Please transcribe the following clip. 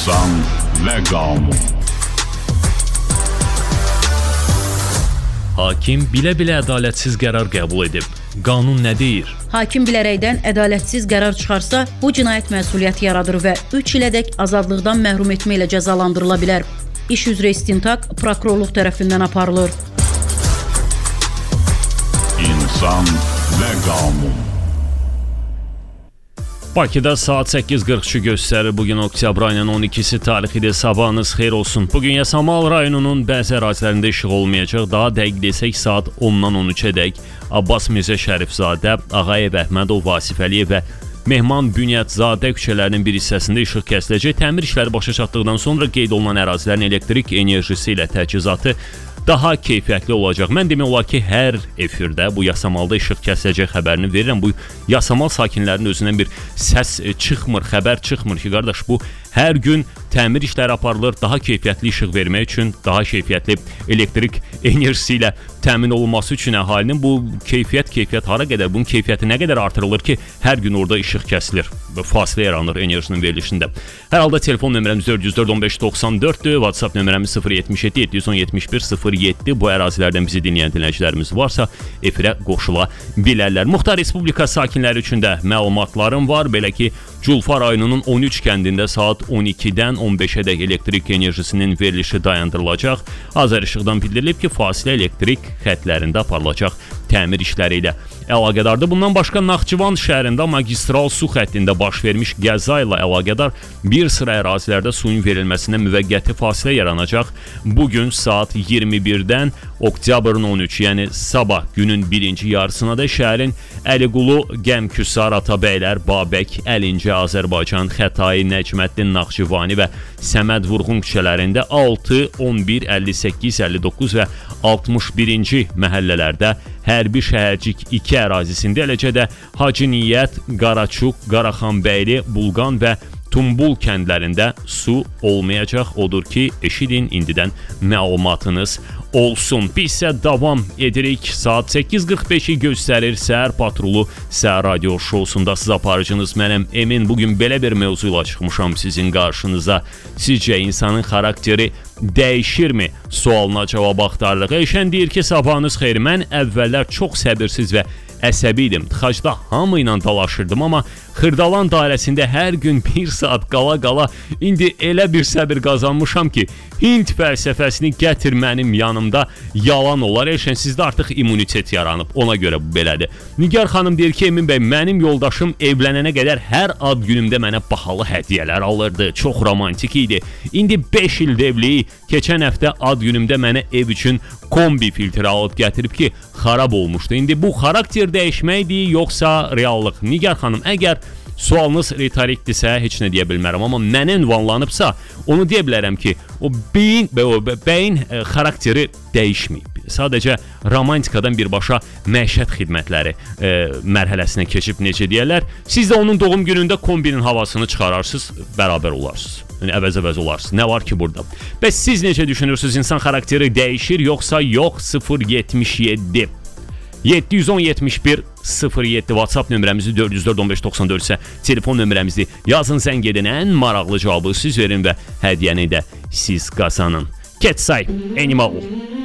İnsan və qanun. Hakim bilə-bilə ədalətsiz qərar qəbul edib. Qanun nə deyir? Hakim bilərəkdən ədalətsiz qərar çıxarsa, bu cinayət məsuliyyəti yaradır və 3 ilədək azadlıqdan məhrum etmə ilə cəzalandırıla bilər. İş üzrə istintaq prokurorluq tərəfindən aparılır. İnsan və qanun. Bakıda saat 8:43 göstərir. Bugün oktyabr ayının 12-si tarixidir. Sabahınız xeyir olsun. Bugün Yasamal rayonunun bəzi ərazilərində işıq olmayacaq. Daha dəqiq desək saat 10-dan 13-ədək Abbas Mirzə Şərifzadə, Ağayev Əhmədov, Vasif Əliyev və Mehman Bünyətzadə küçələrinin bir hissəsində işıq kəsiləcək. Təmir işləri başa çatdıqdan sonra qeyd olunan ərazilərin elektrik enerjisi ilə təchizatı daha keyfiyyətli olacaq. Mən demək olar ki, hər efirdə bu Yasamalda işıq kəsiləcək xəbərini verirəm. Bu Yasamal sakinlərinin özündən bir səs çıxmır, xəbər çıxmır ki, qardaş, bu hər gün təmir işləri aparılır, daha keyfiyyətli işıq vermək üçün, daha keyfiyyətli elektrik enerjisi ilə təmin olunması üçün əhalinin bu keyfiyyət hara qədər, bunun keyfiyyəti nə qədər artırılır ki, hər gün orada işıq kəsilir, fasilə yaranır enerjinin verilişində. Hər halda telefon nömrəmiz 404-1594-dür, WhatsApp nömrəmiz 077-771-07. Bu ərazilərdən bizi dinləyən dinləyicilərimiz varsa, efirə qoşula bilərlər. Muxtar Respublika sakinləri üçün də məlumatlarım var. Belə ki, Culfa rayonunun 13 kəndində saat 12-dən 15-ədək elektrik enerjisinin verilişi dayandırılacaq. Azər İşıqdan bildirilib ki, fasilə elektrik xətlərində aparılacaq təmir işləri ilə əlaqədardır. Bundan başqa Naxçıvan şəhərində magistral su xəttində baş vermiş qəza ilə əlaqədar bir sıra ərazilərdə suyun verilməsinə müvəqqəti fasilə yaranacaq. Bugün saat 21-dən oktyabrın 13, yəni sabah günün birinci yarısına da şəhərin Əliqulu, Qəmküsar, Atabəylər, Babək, Əlincə, Azərbaycan, Xətai, Nəcməddin, Naxçıvani və Səməd Vurğun küçələrində 6, 11, 58, 59 və 61-ci məhəllələrdə, hərbi şəhərcik 2 ərazisində, eləcə də Hacı Niyyət, Qaraçuq, Qaraxanbəyli, Bulqan və Tumbul kəndlərində su olmayacaq. Odur ki, eşidin, indidən məlumatınız olsun. Biz isə davam edirik. Saat 8:45-i göstərir. Səhər patrulu Səhər radio şousunda siz aparıcınız mənəm Emin. Bugün belə bir mövzu ilə çıxmışam sizin qarşınıza. Sizcə insanın xarakteri dəyişirmi? Sualına cavab axtarırıq. Eşən deyir ki, sabahınız xeyir. Mən əvvəllər çox səbirsiz və əsəbi idim. Tıxacda hamı ilə dalaşırdım, amma Xırdalan dairəsində hər gün 1 saat qala indi elə bir səbir qazanmışam ki, Hind fəlsəfəsini gətir mənim yanımda yalan olar. Eşən sizdə artıq immunitet yaranıb. Ona görə bu belədir. Nigar xanım deyir ki, Emin bəy, mənim yoldaşım evlənənə qədər hər ad günümdə mənə bahalı hədiyyələr alırdı. Çox romantik idi. İndi 5 ildir evliyik. Keçən həftə ad günümdə mənə ev üçün kombi filtri alıb gətirib ki, xarab olmuşdu. İndi bu xarakter dəyişməkdir, yoxsa reallıq? Nigar xanım, əgər sualınız retorikdirsə, heç nə deyə bilmərəm, amma mənə ünvanlanıbsa, onu deyə bilərəm ki, o bəyin xarakteri dəyişməyib. Sadəcə romantikadan birbaşa məişət xidmətləri mərhələsinə keçib, necə deyərlər. Siz də onun doğum günündə kombinin havasını çıxararsınız, bərabər olarsınız. Yəni əvəz olarsınız. Nə var ki burada? Bəs siz necə düşünürsünüz? İnsan xarakteri dəyişir, yoxsa yox? 077 710-71-07 WhatsApp nömrəmizi 404-1594 isə telefon nömrəmizi yazın, zəng edin, ən maraqlı cavabı siz verin və hədiyyəni də siz qazanın. Ketsay, Animal.